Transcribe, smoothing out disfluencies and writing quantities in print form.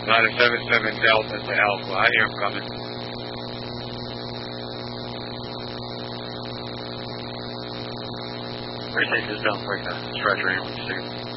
977 Delta to Alpha. I hear him coming. Pretty safe just don't break that stretcher anyone soon.